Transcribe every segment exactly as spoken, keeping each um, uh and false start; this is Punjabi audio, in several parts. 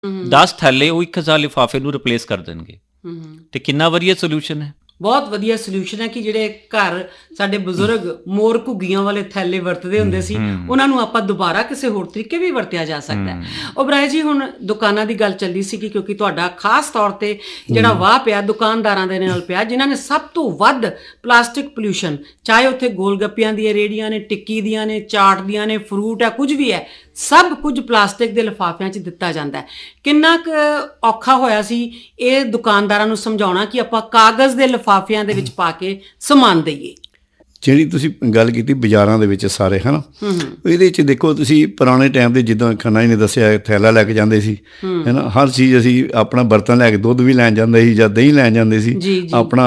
ਦਸ ਥੈਲੇ ਉਹ ਇੱਕ ਹਜ਼ਾਰ ਲਿਫਾਫੇ ਨੂੰ ਰਿਪਲੇਸ ਕਰ ਦੇਣਗੇ। ਤੇ ਕਿੰਨਾ ਵਧੀਆ ਸੋਲੂਸ਼ਨ ਹੈ। ਬਹੁਤ ਵਧੀਆ ਸੋਲਿਊਸ਼ਨ ਹੈ ਕਿ ਜਿਹੜੇ ਘਰ ਸਾਡੇ ਬਜ਼ੁਰਗ ਮੋਰ ਘੁੱਗੀਆਂ ਵਾਲੇ ਥੈਲੇ ਵਰਤਦੇ ਹੁੰਦੇ ਸੀ, ਉਹਨਾਂ ਨੂੰ ਆਪਾਂ ਦੁਬਾਰਾ ਕਿਸੇ ਹੋਰ ਤਰੀਕੇ ਵੀ ਵਰਤਿਆ ਜਾ ਸਕਦਾ ਹੈ। ਓਬਰਾਏ ਜੀ, ਹੁਣ ਦੁਕਾਨਾਂ ਦੀ ਗੱਲ ਚੱਲੀ ਸੀ ਕਿਉਂਕਿ ਤੁਹਾਡਾ ਖਾਸ ਤੌਰ ਤੇ ਜਿਹੜਾ ਵਾਹ ਪਿਆ ਦੁਕਾਨਦਾਰਾਂ ਦੇ ਨਾਲ ਪਿਆ, ਜਿਨ੍ਹਾਂ ਨੇ ਸਭ ਤੋਂ ਵੱਧ ਪਲਾਸਟਿਕ ਪੋਲਿਊਸ਼ਨ, ਚਾਹੇ ਉੱਥੇ ਗੋਲ ਗੱਪਿਆਂ ਦੀਆਂ ਰੇਹੜੀਆਂ ਨੇ, ਟਿੱਕੀ ਦੀਆਂ ਨੇ, ਚਾਟ ਦੀਆਂ ਨੇ, ਫਰੂਟ ਹੈ, ਕੁਝ ਵੀ ਹੈ, ਸਭ ਕੁਝ ਪਲਾਸਟਿਕ ਦੇ ਲਿਫਾਫਿਆਂ 'ਚ ਦਿੱਤਾ ਜਾਂਦਾ ਹੈ। ਕਿੰਨਾ ਕੁ ਔਖਾ ਹੋਇਆ ਸੀ ਇਹ ਦੁਕਾਨਦਾਰਾਂ ਨੂੰ ਸਮਝਾਉਣਾ ਕਿ ਆਪਾਂ ਕਾਗਜ਼ ਦੇ ਲਿਫਾਫਿਆਂ ਦੇ ਵਿੱਚ ਪਾ ਕੇ ਸਮਾਨ ਦਈਏ। ਜਿਹੜੀ ਤੁਸੀਂ ਗੱਲ ਕੀਤੀ ਬਾਜ਼ਾਰਾਂ ਦੇ ਵਿੱਚ ਸਾਰੇ ਹੈ ਨਾ, ਇਹਦੇ 'ਚ ਦੇਖੋ ਤੁਸੀਂ ਪੁਰਾਣੇ ਟਾਈਮ ਦੇ ਜਿੱਦਾਂ ਖੰਨਾ ਜੀ ਨੇ ਦੱਸਿਆ ਥੈਲਾ ਲੈ ਕੇ ਜਾਂਦੇ ਸੀ ਹੈ ਨਾ, ਹਰ ਚੀਜ਼ ਅਸੀਂ ਆਪਣਾ ਬਰਤਨ ਲੈ ਕੇ ਦੁੱਧ ਵੀ ਲੈਣ ਜਾਂਦੇ ਸੀ ਜਾਂ ਦਹੀਂ ਲੈਣ ਜਾਂਦੇ ਸੀ, ਆਪਣਾ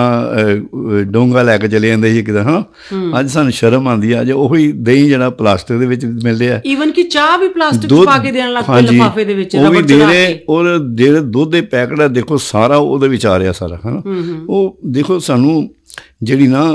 ਡੋਂਗਾ ਲੈ ਕੇ ਚਲੇ ਜਾਂਦੇ ਸੀ ਕਿਦਾਂ ਹੈ ਨਾ। ਅੱਜ ਸਾਨੂੰ ਸ਼ਰਮ ਆਉਂਦੀ ਆ, ਅੱਜ ਉਹੀ ਦਹੀਂ ਜਿਹੜਾ ਪਲਾਸਟਿਕ ਦੇ ਵਿੱਚ ਮਿਲਦੇ ਆ, ਈਵਨ ਕਿ ਚਾਹ ਵੀ ਪਲਾਸਟਿਕ 'ਚ ਪਾ ਕੇ ਦੇਣ ਲੱਗ ਪਏ ਲਿਫਾਫੇ ਦੇ ਵਿੱਚ, ਉਹ ਵੀ ਦੇ ਰਹੇ। ਔਰ ਜਿਹੜੇ ਦੁੱਧ ਦੇ ਪੈਕਟ ਆ ਦੇਖੋ ਸਾਰਾ ਉਹਦੇ ਵਿੱਚ ਆ ਰਿਹਾ ਸਾਰਾ ਹੈ ਨਾ। ਉਹ ਦੇਖੋ ਸਾਨੂੰ ਜਿਹੜੀ ਨਾ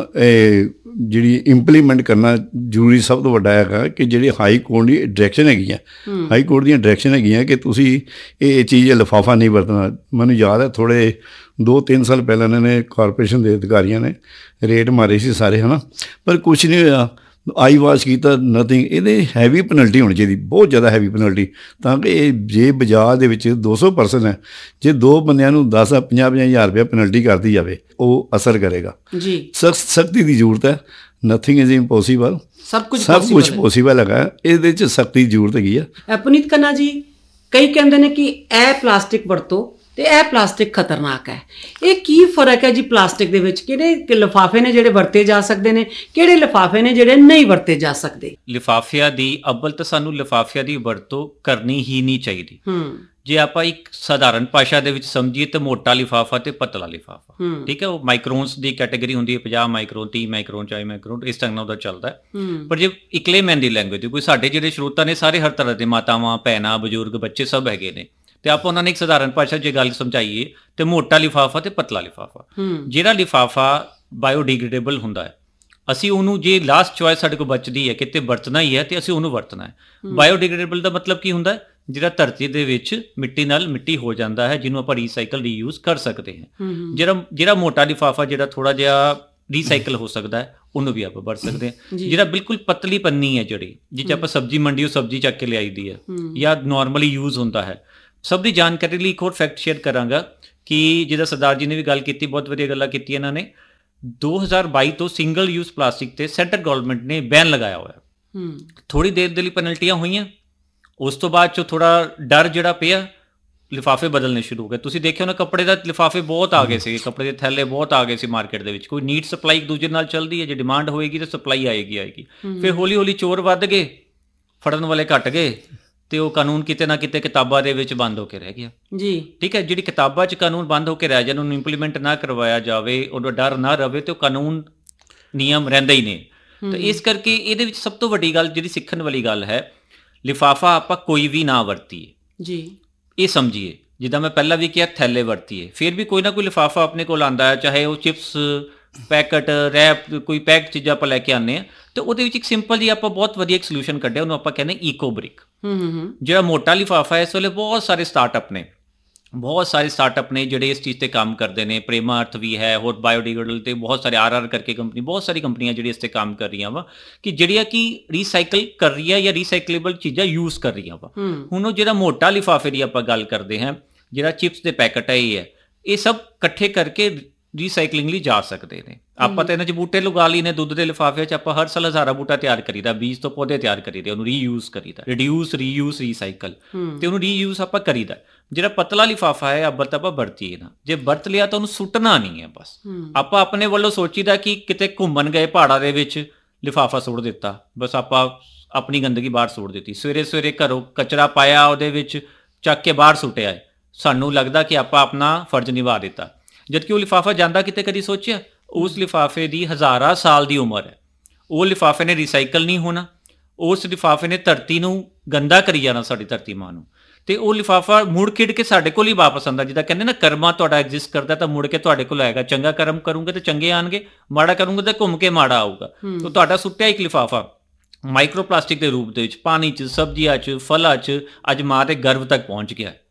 ਜਿਹੜੀ ਇੰਪਲੀਮੈਂਟ ਕਰਨਾ ਜ਼ਰੂਰੀ ਸਭ ਤੋਂ ਵੱਡਾ ਹੈਗਾ ਕਿ ਜਿਹੜੀ ਹਾਈ ਕੋਰਟ ਦੀ ਡਾਇਰੈਕਸ਼ਨ ਹੈਗੀਆਂ, ਹਾਈ ਕੋਰਟ ਦੀਆਂ ਡਾਇਰੈਕਸ਼ਨ ਹੈਗੀਆਂ ਕਿ ਤੁਸੀਂ ਇਹ ਚੀਜ਼ ਲਿਫਾਫਾ ਨਹੀਂ ਵਰਤਣਾ। ਮੈਨੂੰ ਯਾਦ ਹੈ ਥੋੜ੍ਹੇ ਦੋ ਤਿੰਨ ਸਾਲ ਪਹਿਲਾਂ ਇਹਨਾਂ ਨੇ ਕਾਰਪੋਰੇਸ਼ਨ ਦੇ ਅਧਿਕਾਰੀਆਂ ਨੇ ਰੇਟ ਮਾਰੇ ਸੀ ਸਾਰੇ ਹੈ ਨਾ, ਪਰ ਕੁਛ ਨਹੀਂ ਹੋਇਆ। ਆਈ ਵਾਸ਼ ਕੀਤਾ, ਨਥਿੰਗ। ਇਹਦੇ ਹੈਵੀ ਪੈਨਲਟੀ ਹੋਣੀ ਚਾਹੀਦੀ, ਬਹੁਤ ਜ਼ਿਆਦਾ ਹੈਵੀ ਪੈਨਲਟੀ, ਤਾਂ ਕਿ ਇਹ ਜੇ ਬਾਜ਼ਾਰ ਦੇ ਵਿੱਚ ਦੋ ਸੌ ਪਰਸਨ ਹੈ, ਜੇ ਦੋ ਬੰਦਿਆਂ ਨੂੰ ਦਸ ਪੰਜਾਹ ਪੰਜਾਹ ਹਜ਼ਾਰ ਰੁਪਇਆ ਪੈਨਲਟੀ ਕਰਦੀ ਜਾਵੇ, ਉਹ ਅਸਰ ਕਰੇਗਾ ਜੀ। ਸਖਤ ਸਖਤੀ ਦੀ ਜ਼ਰੂਰਤ ਹੈ। ਨਥਿੰਗ ਇਜ਼ ਇੰਪੋਸੀਬਲ, ਸਭ ਕੁਝ ਸਭ ਕੁਝ ਪੋਸੀਬਲ ਹੈਗਾ, ਇਹਦੇ 'ਚ ਸਖਤੀ ਦੀ ਜ਼ਰੂਰਤ ਹੈਗੀ ਆ। ਪੁਨੀਤ ਖੰਨਾ ਜੀ, ਕਈ ਕਹਿੰਦੇ ਨੇ ਕਿ ਇਹ ਪਲਾਸਟਿਕ ਵਰਤੋ ਤੇ ਇਹ ਪਲਾਸਟਿਕ ਖਤਰਨਾਕ ਹੈ। ਇਹ ਕੀ ਫਰਕ ਹੈ ਜੀ ਪਲਾਸਟਿਕ ਦੇ ਵਿੱਚ? ਕਿਹੜੇ ਲਿਫਾਫੇ ਨੇ ਜਿਹੜੇ ਵਰਤੇ ਜਾ ਸਕਦੇ ਨੇ, ਕਿਹੜੇ ਲਿਫਾਫੇ ਨੇ ਜਿਹੜੇ ਨਹੀਂ ਵਰਤੇ ਜਾ ਸਕਦੇ? ਲਿਫਾਫਿਆਂ ਦੀ ਅੱਵਲ ਤਾਂ ਸਾਨੂੰ ਲਿਫਾਫਿਆਂ ਦੀ ਵਰਤੋਂ ਕਰਨੀ ਹੀ ਨਹੀਂ ਚਾਹੀਦੀ। ਜੇ ਆਪਾਂ ਇੱਕ ਸਧਾਰਨ ਭਾਸ਼ਾ ਦੇ ਵਿੱਚ ਸਮਝੀਏ ਤਾਂ ਮੋਟਾ ਲਿਫਾਫਾ ਤੇ ਪਤਲਾ ਲਿਫਾਫਾ, ਠੀਕ ਹੈ, ਉਹ ਮਾਈਕਰੋਨਸ ਦੀ ਕੈਟੇਗਰੀ ਹੁੰਦੀ ਹੈ, ਪੰਜਾਹ ਮਾਈਕਰੋਨ, ਤੀਹ ਮਾਈਕਰੋਨ, ਚਾਲੀ ਮਾਈਕਰੋਨ, ਇਸ ਤਰ੍ਹਾਂ ਨਾਲ ਉਹਦਾ ਚੱਲਦਾ ਹੈ। ਪਰ ਜੇ ਇੱਕ ਲੇਮੈਨ ਦੀ ਲੈਂਗੁਏਜ, ਕੋਈ ਸਾਡੇ ਜਿਹੜੇ ਸਰੋਤਾ ਨੇ ਸਾਰੇ ਹਰ ਤਰ੍ਹਾਂ ਦੇ ਮਾਤਾਵਾਂ, ਭੈਣਾਂ, ਬਜ਼ੁਰਗ, ਬੱਚੇ ਸਭ ਹੈਗੇ ਨੇ, ਤੇ ਆਪਾਂ ਉਹਨਾਂ ਨੇ ਇੱਕ ਸਧਾਰਨ ਭਾਸ਼ਾ ਜੇ ਗੱਲ ਸਮਝਾਈਏ ਤੇ ਮੋਟਾ ਲਿਫਾਫਾ ਤੇ ਪਤਲਾ ਲਿਫਾਫਾ। ਜਿਹੜਾ ਲਿਫਾਫਾ ਬਾਇਓਡੀਗ੍ਰੇਡੇਬਲ ਹੁੰਦਾ ਹੈ, ਅਸੀਂ ਉਹਨੂੰ ਜੇ ਲਾਸਟ ਚੋਇਸ ਸਾਡੇ ਕੋਲ ਬਚਦੀ ਹੈ ਕਿਤੇ ਵਰਤਣਾ ਹੀ ਹੈ ਤੇ ਅਸੀਂ ਉਹਨੂੰ ਵਰਤਣਾ ਹੈ। ਬਾਇਓਡੀਗ੍ਰੇਡੇਬਲ ਦਾ ਮਤਲਬ ਕੀ ਹੁੰਦਾ ਹੈ? ਜਿਹੜਾ ਧਰਤੀ ਦੇ ਵਿੱਚ ਮਿੱਟੀ ਨਾਲ ਮਿੱਟੀ ਹੋ ਜਾਂਦਾ ਹੈ, ਜਿਹਨੂੰ ਆਪਾਂ ਰੀਸਾਈਕਲ ਰੀਯੂਜ਼ ਕਰ ਸਕਦੇ ਹਾਂ। ਜਿਹੜਾ ਜਿਹੜਾ ਮੋਟਾ ਲਿਫਾਫਾ ਜਿਹੜਾ ਥੋੜਾ ਜਿਹਾ ਰੀਸਾਈਕਲ ਹੋ ਸਕਦਾ ਹੈ, ਉਹਨੂੰ ਵੀ ਆਪਾਂ ਵਰਤ ਸਕਦੇ ਹਾਂ। ਜਿਹੜਾ ਬਿਲਕੁਲ ਪਤਲੀ ਪੰਨੀ ਹੈ ਜਿਹੜੀ, ਜਿਹ 'ਚ ਆਪਾਂ ਸਬਜ਼ੀ ਮੰਡੀ ਉਹ ਸਬਜ਼ੀ ਚੱਕ ਕੇ ਲਿਆਈ ਦੀ ਹੈ ਜਾਂ ਨੋਰਮਲੀ ਯੂਜ਼ ਹੁੰਦਾ ਹੈ। ਸਭ ਦੀ ਜਾਣਕਾਰੀ ਲਈ ਇੱਕ ਹੋਰ ਫੈਕਟ ਸ਼ੇਅਰ ਕਰਾਂਗਾ ਕਿ ਜਿਹਦਾ ਸਰਦਾਰ ਜੀ ਨੇ ਵੀ ਗੱਲ ਕੀਤੀ, ਬਹੁਤ ਵਧੀਆ ਗੱਲਾਂ ਕੀਤੀ ਇਹਨਾਂ ਨੇ। ਦੋ ਹਜ਼ਾਰ ਬਾਈ ਤੋਂ ਸਿੰਗਲ ਯੂਜ਼ ਪਲਾਸਟਿਕ ਤੇ ਸੈਂਟਰ ਗਵਰਨਮੈਂਟ ਨੇ ਬੈਨ ਲਗਾਇਆ ਹੋਇਆ। ਥੋੜੀ ਦੇਰ ਦੇ ਲਈ ਪੈਨਲਟੀਆਂ ਹੋਈਆਂ, ਉਸ ਤੋਂ ਬਾਅਦ 'ਚੋਂ ਥੋੜਾ ਡਰ ਜਿਹੜਾ ਪਿਆ, ਲਿਫਾਫੇ ਬਦਲਣੇ ਸ਼ੁਰੂ ਹੋ ਗਏ। ਤੁਸੀਂ ਦੇਖਿਆ ਨਾ, ਕੱਪੜੇ ਦਾ ਲਿਫਾਫੇ ਬਹੁਤ ਆ ਗਏ ਸੀ, ਕੱਪੜੇ ਦੇ ਥੈਲੇ ਬਹੁਤ ਆ ਗਏ ਸੀ ਮਾਰਕੀਟ ਦੇ ਵਿੱਚ। ਕੋਈ ਨੀਡ ਸਪਲਾਈ ਇੱਕ ਦੂਜੇ ਨਾਲ ਚੱਲਦੀ ਹੈ, ਜੇ ਡਿਮਾਂਡ ਹੋਏਗੀ ਤਾਂ ਸਪਲਾਈ ਆਏਗੀ ਆਏਗੀ ਫਿਰ ਹੌਲੀ ਹੌਲੀ ਚੋਰ ਵੱਧ ਗਏ, ਫੜਨ ਵਾਲੇ ਘੱਟ ਗਏ, ਤੇ ਉਹ ਕਾਨੂੰਨ ਕਿਤੇ ਨਾ ਕਿਤੇ ਕਿਤਾਬਾਂ ਦੇ ਵਿੱਚ ਬੰਦ ਹੋ ਕੇ ਰਹਿ ਗਿਆ ਜੀ। ਠੀਕ ਹੈ, ਜਿਹੜੀ ਕਿਤਾਬਾਂ 'ਚ ਕਾਨੂੰਨ ਬੰਦ ਹੋ ਕੇ ਰਹਿ ਜਾਣ, ਉਹਨੂੰ ਇੰਪਲੀਮੈਂਟ ਨਾ ਕਰਵਾਇਆ ਜਾਵੇ, ਉਹਦਾ ਡਰ ਨਾ ਰਵੇ, ਤੇ ਉਹ ਕਾਨੂੰਨ ਨਿਯਮ ਰਹਿੰਦਾ ਹੀ ਨਹੀਂ। ਤਾਂ ਇਸ ਕਰਕੇ ਇਹਦੇ ਵਿੱਚ ਸਭ ਤੋਂ ਵੱਡੀ ਗੱਲ ਜਿਹੜੀ ਸਿੱਖਣ ਵਾਲੀ ਗੱਲ ਹੈ, ਲਿਫਾਫਾ ਆਪਾਂ ਕੋਈ ਵੀ ਨਾ ਵਰਤੀਏ ਜੀ, ਇਹ ਸਮਝੀਏ। ਜਿੱਦਾਂ ਮੈਂ ਪਹਿਲਾਂ ਵੀ ਕਿਹਾ, ਥੈਲੇ ਵਰਤੀਏ, ਫਿਰ ਵੀ ਕੋਈ ਨਾ ਕੋਈ ਲਿਫਾਫਾ ਆਪਣੇ ਕੋਲ ਆਉਂਦਾ ਹੈ, ਚਾਹੇ ਉਹ ਚਿਪਸ ਪੈਕਟ, ਰੈਪ, ਕੋਈ ਪੈਕ ਚੀਜ਼ਾਂ ਆਪਾਂ ਲੈ ਕੇ ਆਉਂਦੇ ਹਾਂ, ਤੇ ਉਹਦੇ ਵਿੱਚ ਇੱਕ ਸਿੰਪਲ ਜੀ ਆਪਾਂ ਬਹੁਤ ਵਧੀਆ ਇੱਕ ਸੋਲਿਊਸ਼ਨ ਕੱਢਿਆ, ਉਹਨੂੰ ਆਪਾਂ ਕਹਿੰਦੇ ਈਕੋ ਬ੍ਰਿਕ। ਜਿਹੜਾ ਮੋਟਾ ਲਿਫਾਫਾ ਹੈ, ਇਸ ਵੇਲੇ ਬਹੁਤ ਸਾਰੇ ਸਟਾਰਟਅਪ ਨੇ, ਬਹੁਤ ਸਾਰੇ ਸਟਾਰਟਅਪ ਨੇ ਜਿਹੜੇ ਇਸ ਚੀਜ਼ 'ਤੇ ਕੰਮ ਕਰਦੇ ਨੇ। ਪ੍ਰੇਮਾ ਅਰਥ ਵੀ ਹੈ, ਹੋਰ ਬਾਇਓਡੀਗ੍ਰੇਡੇਬਲ ਤੇ ਬਹੁਤ ਸਾਰੇ ਆਰ ਆਰ ਕਰਕੇ ਕੰਪਨੀ, ਬਹੁਤ ਸਾਰੀ ਕੰਪਨੀਆਂ ਜਿਹੜੀਆਂ ਇਸ 'ਤੇ ਕੰਮ ਕਰ ਰਹੀਆਂ ਵਾ, ਕਿ ਜਿਹੜੀਆਂ ਕਿ ਰੀਸਾਈਕਲ ਕਰ ਰਹੀਆਂ ਜਾਂ ਰੀਸਾਈਕਲੇਬਲ ਚੀਜ਼ਾਂ ਯੂਜ਼ ਕਰ ਰਹੀਆਂ ਵਾ। ਹੁਣ ਉਹ ਜਿਹੜਾ ਮੋਟਾ ਲਿਫਾਫੇ ਦੀ ਆਪਾਂ ਗੱਲ ਕਰਦੇ ਹਾਂ, ਜਿਹੜਾ ਚਿਪਸ ਦੇ ਪੈਕਟ ਹੈ, ਇਹ ਹੈ, ਇਹ ਸਭ ਇਕੱਠੇ ਕਰਕੇ ਰੀਸਾਈਕਲਿੰਗ ਲਈ ਜਾ ਸਕਦੇ ਨੇ। ਆਪਾਂ ਤਾਂ ਇਹਨਾਂ 'ਚ ਬੂਟੇ ਲਗਾ ਲਈ ਨੇ, ਦੁੱਧ ਦੇ ਲਿਫਾਫੇ 'ਚ ਆਪਾਂ ਹਰ ਸਾਲ ਹਜ਼ਾਰਾਂ ਬੂਟਾ ਤਿਆਰ ਕਰੀਦਾ, ਬੀਜ ਤੋਂ ਪੌਦੇ ਤਿਆਰ ਕਰੀਦੇ, ਉਹਨੂੰ ਰੀਯੂਜ਼ ਕਰੀਦਾ, ਰਿਡਿਊਸ ਰੀਯੂਜ਼ ਰੀਸਾਈਕਲ, ਤੇ ਉਹਨੂੰ ਰੀਯੂਜ਼ ਆਪਾਂ ਕਰੀਦਾ। ਜਿਹੜਾ ਪਤਲਾ ਲਿਫਾਫਾ ਹੈ, ਅੱਬਲ ਤਾਂ ਆਪਾਂ ਵਰਤੀਏ ਨਾ, ਜੇ ਵਰਤ ਲਿਆ ਤਾਂ ਉਹਨੂੰ ਸੁੱਟਣਾ ਨਹੀਂ ਹੈ। ਬਸ ਆਪਾਂ ਆਪਣੇ ਵੱਲੋਂ ਸੋਚੀਦਾ ਕਿ ਕਿਤੇ ਘੁੰਮਣ ਗਏ ਪਹਾੜਾਂ ਦੇ ਵਿੱਚ, ਲਿਫਾਫਾ ਸੁੱਟ ਦਿੱਤਾ, ਬਸ ਆਪਾਂ ਆਪਣੀ ਗੰਦਗੀ ਬਾਹਰ ਸੁੱਟ ਦਿੱਤੀ। ਸਵੇਰੇ ਸਵੇਰੇ ਘਰੋਂ ਕਚਰਾ ਪਾਇਆ, ਉਹਦੇ ਵਿੱਚ ਚੱਕ ਕੇ ਬਾਹਰ ਸੁੱਟਿਆ ਹੈ, ਸਾਨੂੰ ਲੱਗਦਾ ਕਿ ਆਪਾਂ ਆਪਣਾ ਫਰਜ਼ ਨਿਭਾ ਦਿੱਤਾ, ਜਦਕਿ ਉਹ ਲਿਫਾਫਾ ਜਾਂਦਾ ਕਿਤੇ ਕਦੀ ਸੋਚਿਆ? ਉਸ ਲਿਫਾਫੇ ਦੀ ਹਜ਼ਾਰਾਂ ਸਾਲ ਦੀ ਉਮਰ ਹੈ, ਉਹ ਲਿਫਾਫੇ ਨੇ ਰੀਸਾਈਕਲ ਨਹੀਂ ਹੋਣਾ, ਉਸ ਲਿਫਾਫੇ ਨੇ ਧਰਤੀ ਨੂੰ ਗੰਦਾ ਕਰੀ ਜਾਣਾ, ਸਾਡੀ ਧਰਤੀ ਮਾਂ ਨੂੰ, ਤੇ ਉਹ ਲਿਫਾਫਾ ਮੁੜ ਖਿੜ ਕੇ ਸਾਡੇ ਕੋਲ ਹੀ ਵਾਪਸ ਆਉਂਦਾ। ਜਿੱਦਾਂ ਕਹਿੰਦੇ ਨਾ, ਕਰਮਾ ਤੁਹਾਡਾ ਐਗਜ਼ਿਸਟ ਕਰਦਾ ਤਾਂ ਮੁੜ ਕੇ ਤੁਹਾਡੇ ਕੋਲ ਆਏਗਾ। ਚੰਗਾ ਕਰਮ ਕਰੂੰਗੇ ਤਾਂ ਚੰਗੇ ਆਉਣਗੇ, ਮਾੜਾ ਕਰੂੰਗੇ ਤਾਂ ਘੁੰਮ ਕੇ ਮਾੜਾ ਆਊਗਾ। ਤਾਂ ਤੁਹਾਡਾ ਸੁੱਟਿਆ ਇੱਕ ਲਿਫਾਫਾ ਮਾਈਕਰੋ ਪਲਾਸਟਿਕ ਦੇ ਰੂਪ ਦੇ ਵਿੱਚ ਪਾਣੀ 'ਚ, ਸਬਜ਼ੀਆਂ 'ਚ, ਫਲਾਂ 'ਚ, ਅੱਜ ਮਾਂ ਦੇ ਗਰਭ ਤੱਕ ਪਹੁੰਚ ਗਿਆ।